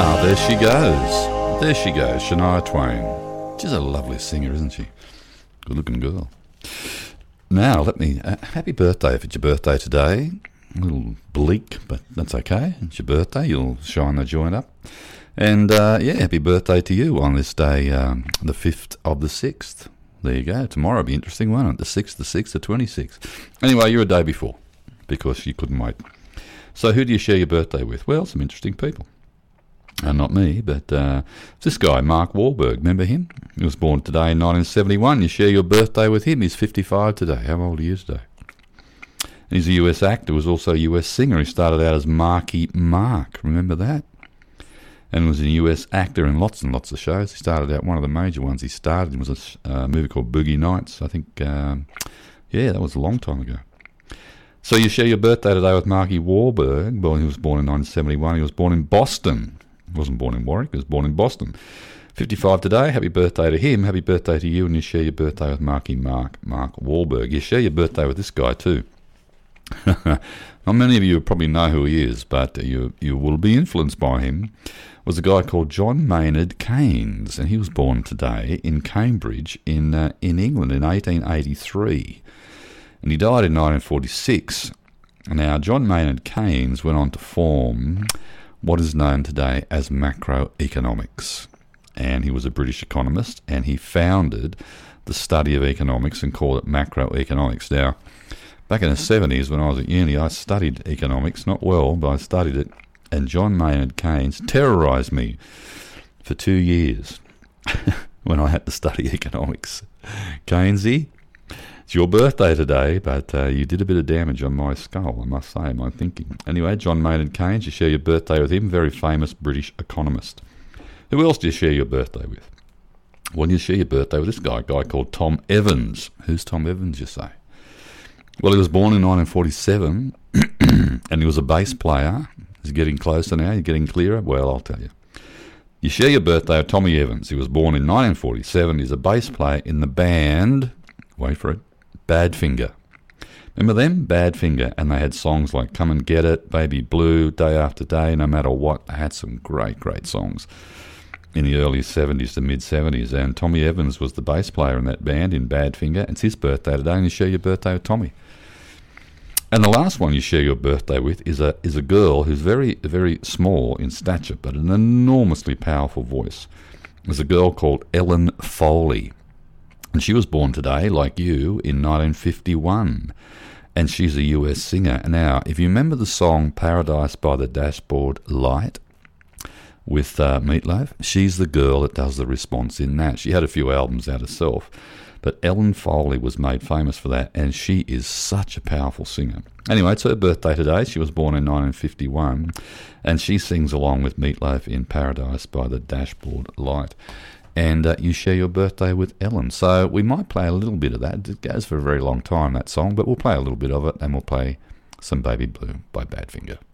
Ah, there she goes. There she goes, Shania Twain. She's a lovely singer, isn't she? Good-looking girl. Now, let me... happy birthday if it's your birthday today. A little bleak, but that's okay. It's your birthday. You'll shine the joint up. And, happy birthday to you on this day, the 5th of the 6th. There you go. Tomorrow will be interesting, won't it? The 6th, the 26th. Anyway, you're a day before because you couldn't wait. So who do you share your birthday with? Well, some interesting people. Not me, but this guy, Mark Wahlberg. Remember him? He was born today in 1971. You share your birthday with him. He's 55 today. How old are you today? And he's a US actor. Was also a US singer. He started out as Marky Mark. Remember that? And was a US actor in lots and lots of shows. He started out, one of the major ones he started in was a movie called Boogie Nights. I think, that was a long time ago. So you share your birthday today with Marky Wahlberg. Well, he was born in 1971. He was born in Boston. He wasn't born in Warwick. He was born in Boston. 55 today. Happy birthday to him. Happy birthday to you. And you share your birthday with Mark Wahlberg. You share your birthday with this guy too. Not many of you probably know who he is, but you will be influenced by him. Was a guy called John Maynard Keynes, and he was born today in Cambridge in England in 1883. And he died in 1946. Now, John Maynard Keynes went on to form what is known today as macroeconomics. And he was a British economist, and he founded the study of economics and called it macroeconomics. Now, back in the 70s when I was at uni, I studied economics, not well, but I studied it. And John Maynard Keynes terrorised me for 2 years when I had to study economics. Keynesy, it's your birthday today, but you did a bit of damage on my skull, I must say, my thinking. Anyway, John Maynard Keynes, you share your birthday with him, very famous British economist. Who else do you share your birthday with? Well, you share your birthday with this guy, a guy called Tom Evans. Who's Tom Evans, you say? Well, he was born in 1947, and he was a bass player. He's getting closer now, you're getting clearer. Well, I'll tell you. You share your birthday with Tommy Evans. He was born in 1947. He's a bass player in the band, wait for it, Badfinger. Remember them? Badfinger. And they had songs like Come and Get It, Baby Blue, Day After Day, No Matter What. They had some great, great songs in the early 70s to mid-70s. And Tommy Evans was the bass player in that band in Badfinger. It's his birthday today, and you share your birthday with Tommy. And the last one you share your birthday with is a girl who's very, very small in stature, but an enormously powerful voice. There's a girl called Ellen Foley. And she was born today, like you, in 1951. And she's a US singer. Now, if you remember the song Paradise by the Dashboard Light with Meatloaf, she's the girl that does the response in that. She had a few albums out herself. But Ellen Foley was made famous for that, and she is such a powerful singer. Anyway, it's her birthday today. She was born in 1951, and she sings along with Meatloaf in Paradise by the Dashboard Light. And you share your birthday with Ellen. So we might play a little bit of that. It goes for a very long time, that song, but we'll play a little bit of it, and we'll play some Baby Blue by Badfinger.